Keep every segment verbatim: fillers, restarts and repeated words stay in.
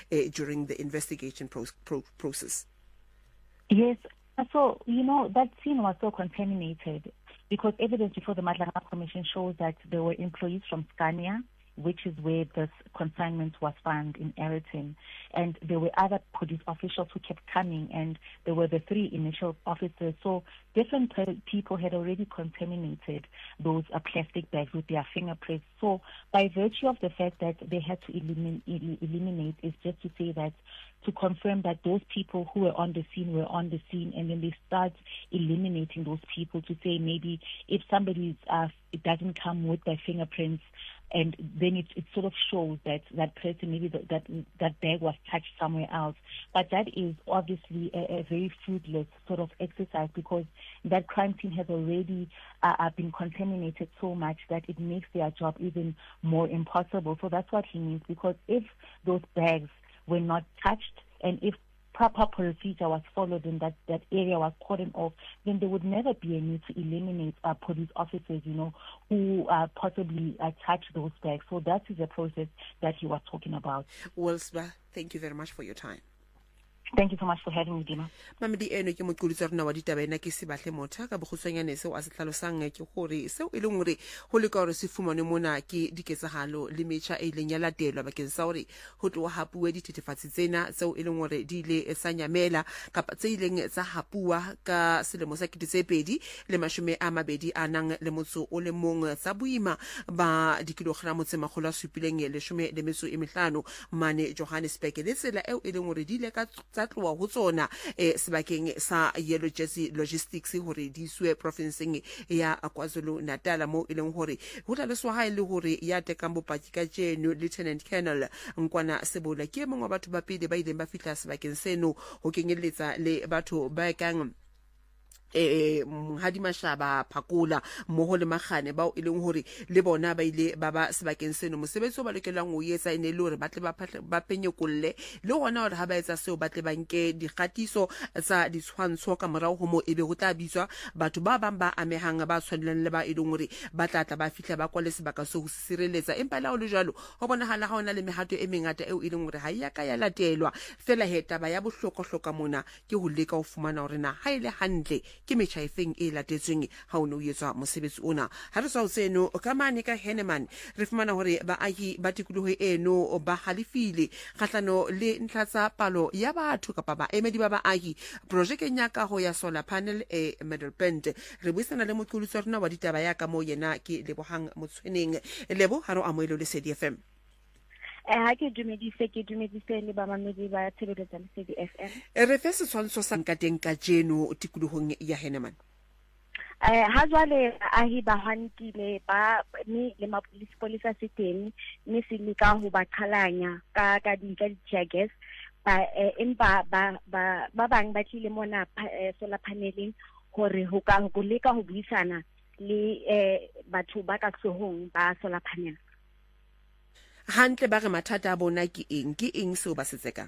uh, during the investigation pro pro process. Yes. So, you know, that scene was so contaminated because evidence before the Madlangana Commission shows that there were employees from Scania, which is where this consignment was found in Ayrton. And there were other police officials who kept coming, and there were the three initial officers. So different people had already contaminated those uh, plastic bags with their fingerprints. So by virtue of the fact that they had to elimin el eliminate is just to say that, to confirm that those people who were on the scene were on the scene, and then they start eliminating those people to say maybe if somebody's, uh, it doesn't come with their fingerprints, and then it, it sort of shows that that person, maybe that, that that bag was touched somewhere else. But that is obviously a, a very fruitless sort of exercise, because that crime scene has already uh, been contaminated so much that it makes their job even more impossible. So that's what he means, because if those bags were not touched, and if proper procedure was followed and that, that area was cordoned off, then there would never be a need to eliminate uh, police officers, you know, who uh, possibly uh, touch those bags. So that is a process that he was talking about. Well, Sba, thank you very much for your time. Thank you so much for having me, Dima. Mamedi eno ke moqolotsi rona wa ditaba ena ke se batle motha ka bogosonyane seo a se tlhalosang ke gore seo e leng gore go le ka gore se fumane mona ke diketsagalo le metšha e leng ya latelwa bakeng sa gore go tloa hapuwe dithethefatsi tsena tseo e leng gore di ile sa nyamela kapa tse ileng tsa hapuwa ka selemo sa kete tse pedi le mashome a mabedi a nang le motso o le mong tsa boima ba dikilogramo tse makgolo a supileng leshome le metso e mehlano mane Johannesburg, le tsela eo e leng gore di ile ka tloa ho tsona eh, sebakeng sa Yellow Jersey Logistics hore di iswe provinceng ya KwaZulu Natal, mo e leng hore ho tlaloswa ha ile hore ya tekang bopaki ka jeno Lieutenant Colonel Nkwana Sebola ke mongwe wa batho ba pele ba ileng ba fihla sebakeng seno ho kenyeletsa le batho ba kang eh Hadi Mashaba Phakula mmoho le Magane bao e leng hore le bona ba ile ba ba sebakeng seno mosebetsi o ba lokelang o etsa ene le hore ba tle ba penye kolle le gona hore ha ba etsa seo ba tle ba nke dikgatiso tsa ditshwantsho ka morao ho mo ebe go tla bitswa batho ba bang ba amehang ba tshwaneleng le ba e leng hore ba tla tla ba fihla ba kwale sebaka se ho sireletsa empa la o le jalo ho bonahala ha ona le mehato e mengata eo e leng hore ha ya ka ya latelwa fela heta ba ya bohlokwa-hloka mona ke ho leka ho fumana hore na ha ile hantle ke metjha efeng e latetsweng ha o no yetswa mosebetsi ona. Ha re tswa tseno ka mane ka Henneman re fumana hore baahi ba tikoloho eno ba halefile kgahlano le ntlha tsa palo ya batho kapa baemedi ba baahi projekeng ya kaho ya solar panel e Middelpunt. Re buisana le moqolotsi rona wa ditaba ya ka mo yena ke Lebohang Motshweneng. Lebo ha re amohelo le Lesedi F M. Eh ha ke dumedise ke dumedise le ba mamedi ba tshebeletsa Lesedi F M. E re fe setshwantsho sa nkateng ka jeno tikolohong ya Henneman. Eh ha jwale ahi ba hantile ba ni le mapolisi polisa seteng ni se leka ho ba qhalanya ka ka di ka tear gas ba empa ba ba ba bang ba tlile mona solar paneling hore ho ka go leka ho buisana le eh batho ba ka sohong ba solar panel. Hantle ba re mathata a bona ke eng ke eng seo ba se tsekang?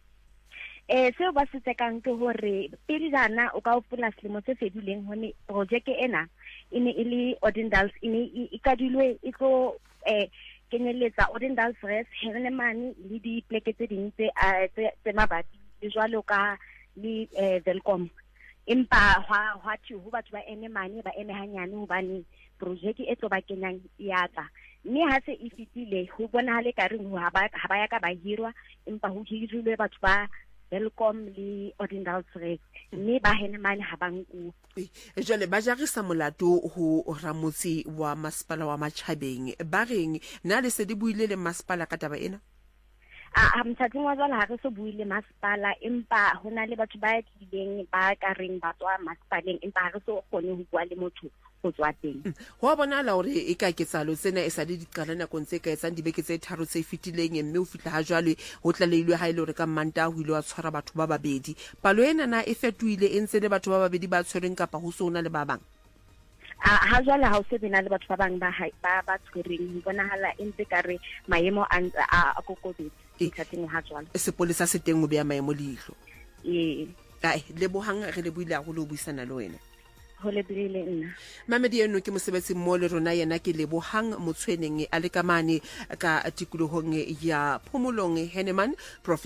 Eh seo ba se tsekang ke hore pele jana o ka hopola selemo se fedileng hone project ena ene ile Odendals ene e kadilwe e tlo eh kenyeletsa Odendals Rest Henneman le di pleke tse ding tse tse mabapi le jwalo ka le Welcome empa hwa hwa thu ho batho ba Henneman ba eme hanyane hobane project e tlo ba kenyang yatla mme ha se e fitile ho bona le ka reng ha ba ha ba ya ka ba hirwa empa ho hirilwe batho ba Welcome le Odendals Rest mme ba Henneman ha ba nku e jale ba jarisa molato ho ramotsi wa masepala wa Matjhabeng ba reng na le se di buile le masepala ka taba ena? a mthating wa jwale ha re so buile masepala empa hona le batho ba tlileng ba ka reng ba tswa masepaleng empa ha re so kgone ho bua le motho go tswa teng. Ho bonala hore e ka ketsalo tsena e sa di diqala nakong tse ka etsang dibeke tse tharo tse fitileng mme o fitla ha jwale ho tlaleilwe ha ile hore ka Manta ho ile wa tshwara batho ba babedi. Palo ena na e fetoile e ntse le batho ba babedi ba tshwereng kapa ho sona le ba bang? Ha jwale ha o se bena le batho ba bang ba ba ba tshwereng ho bonahala e ntse ka re maemo a kokobetse ithateng ha jwale sepolesa se teng o bea maemo leihlo. Eh ai Lebohang re le buile go lo buisana le wena ho le bile nna mamedi eno ke mosebetsi mo le rona yena ke Lebohang Motshweneng a le ka mane ka tikolohong ya Phomolong Henneman.